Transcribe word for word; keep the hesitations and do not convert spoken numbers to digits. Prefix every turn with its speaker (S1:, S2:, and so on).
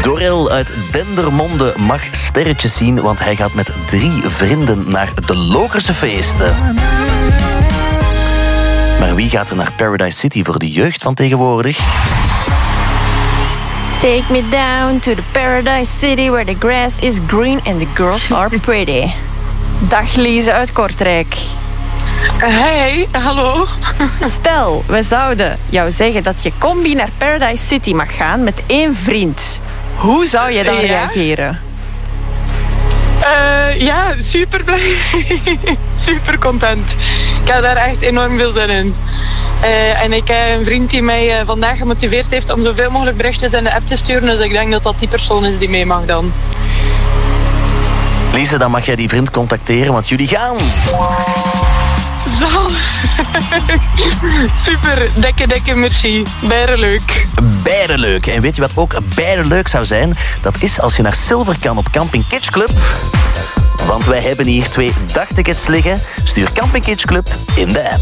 S1: Dorel uit Dendermonde mag sterretjes zien, want hij gaat met drie vrienden naar de Lokerse feesten. Maar wie gaat er naar Paradise City voor de jeugd van tegenwoordig?
S2: Take me down to the Paradise City where the grass is green and the girls are pretty. Dag Lise uit Kortrijk.
S3: Hey, hallo.
S2: Stel, we zouden jou zeggen dat je combi naar Paradise City mag gaan met één vriend. Hoe zou je dan
S3: Ja?
S2: reageren?
S3: Uh, ja, super blij. Super content. Ik heb daar echt enorm veel zin in. Uh, en ik heb een vriend die mij uh, vandaag gemotiveerd heeft om zoveel mogelijk berichtjes in de app te sturen. Dus ik denk dat dat die persoon is die mee mag dan.
S1: Lise, dan mag jij die vriend contacteren, want jullie gaan...
S3: Zo. Super, dikke, dikke merci. Bijna leuk.
S1: Bijna leuk. En weet je wat ook bijna leuk zou zijn? Dat is als je naar Silver kan op Camping Kids Club. Want wij hebben hier twee dagtickets liggen. Stuur Camping Kids Club in de app.